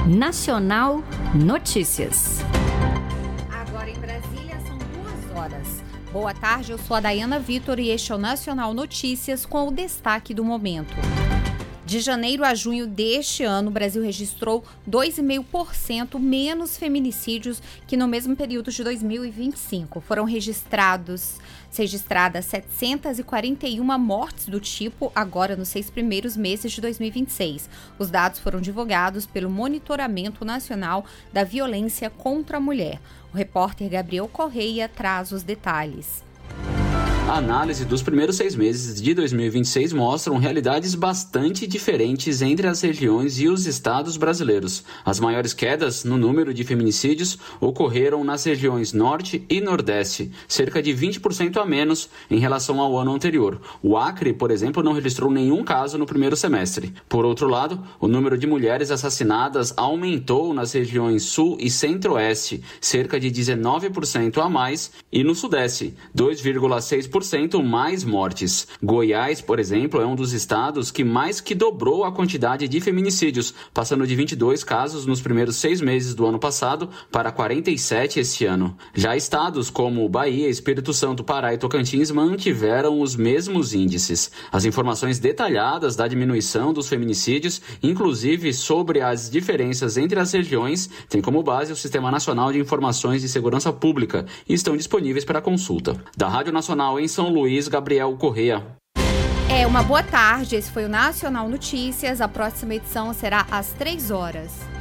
Nacional Notícias. Agora em Brasília são 2 horas. Boa tarde, eu sou a Dayana Vitor e este é o Nacional Notícias com o destaque do momento. De janeiro a junho deste ano, o Brasil registrou 2,5% menos feminicídios que no mesmo período de 2025. Foram registradas 741 mortes do tipo agora nos 6 primeiros meses de 2026. Os dados foram divulgados pelo Monitoramento Nacional da Violência contra a Mulher. O repórter Gabriel Correia traz os detalhes. A análise dos primeiros 6 meses de 2026 mostram realidades bastante diferentes entre as regiões e os estados brasileiros. As maiores quedas no número de feminicídios ocorreram nas regiões Norte e Nordeste, cerca de 20% a menos em relação ao ano anterior. O Acre, por exemplo, não registrou nenhum caso no primeiro semestre. Por outro lado, o número de mulheres assassinadas aumentou nas regiões Sul e Centro-Oeste, cerca de 19% a mais, e no Sudeste, 2,6% mais mortes. Goiás, por exemplo, é um dos estados que mais que dobrou a quantidade de feminicídios, passando de 22 casos nos primeiros 6 meses do ano passado para 47 este ano. Já estados como Bahia, Espírito Santo, Pará e Tocantins mantiveram os mesmos índices. As informações detalhadas da diminuição dos feminicídios, inclusive sobre as diferenças entre as regiões, têm como base o Sistema Nacional de Informações de Segurança Pública e estão disponíveis para consulta. Da Rádio Nacional em São Luís, Gabriel Correia. Uma boa tarde. Esse foi o Nacional Notícias. A próxima edição será às 3 horas.